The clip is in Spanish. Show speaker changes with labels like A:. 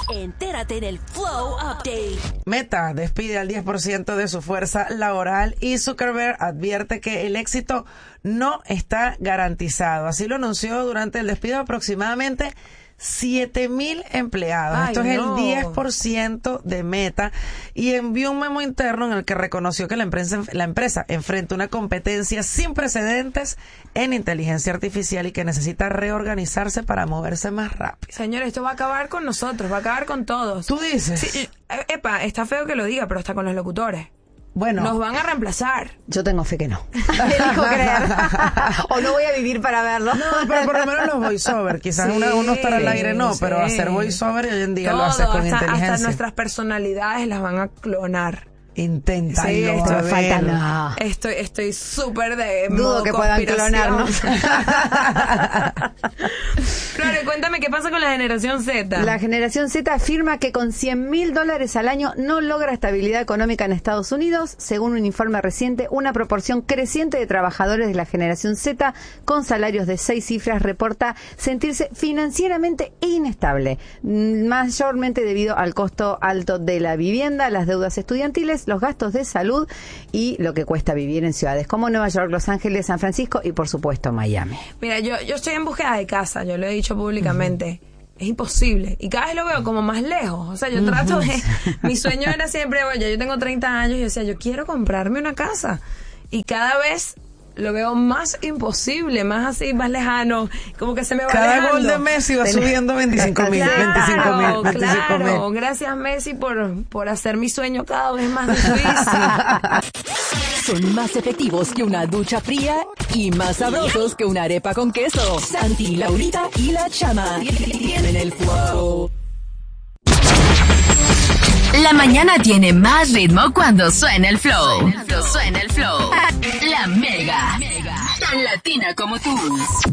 A: Entérate en el Flow Update.
B: Meta despide al 10% de su fuerza laboral y Zuckerberg advierte que el éxito no está garantizado. Así lo anunció durante el despido de aproximadamente 7,000 empleados. Esto es el 10% de Meta, y envió un memo interno en el que reconoció que la empresa enfrenta una competencia sin precedentes en inteligencia artificial y que necesita reorganizarse para moverse más rápido.
C: Señor, esto va a acabar con nosotros, va a acabar con todos.
B: ¿Tú dices?
C: Sí, está feo que lo diga, pero está con los locutores.
B: Bueno,
C: nos van a reemplazar.
D: Yo tengo fe que no. Elijo creer. O no voy a vivir para verlo.
B: No, pero por lo menos los voiceover. Quizás uno estar al aire no, pero hacer voiceover hoy en día lo haces con inteligencia.
C: Hasta nuestras personalidades las van a clonar.
B: Inténtalo.
D: Sí, esto me falta no.
C: Estoy súper de
D: dudo que puedan clonarnos.
C: Claro, cuéntame qué pasa con la generación Z.
D: La generación Z afirma que con $100,000 al año no logra estabilidad económica en Estados Unidos. Según un informe reciente, una proporción creciente de trabajadores de la generación Z con salarios de 6 cifras reporta sentirse financieramente inestable, mayormente debido al costo alto de la vivienda, las deudas estudiantiles, los gastos de salud y lo que cuesta vivir en ciudades como Nueva York, Los Ángeles, San Francisco y por supuesto Miami.
C: Mira, yo estoy en búsqueda de casa, yo lo he dicho públicamente. Es imposible. Y cada vez lo veo como más lejos. O sea, yo trato de... Mi sueño era siempre, oye, yo tengo 30 años y yo decía, yo quiero comprarme una casa. Y cada vez lo veo más imposible, más así, más lejano, como que se me va
B: cada gol de Messi va subiendo 25,000.
C: Claro, gracias Messi por hacer mi sueño cada vez más difícil.
A: Son más efectivos que una ducha fría y más sabrosos que una arepa con queso. Santi, Laurita y la Chama tienen el flow. La mañana tiene más ritmo cuando suena el flow. Suena el flow. La Mega. Tan latina como tú.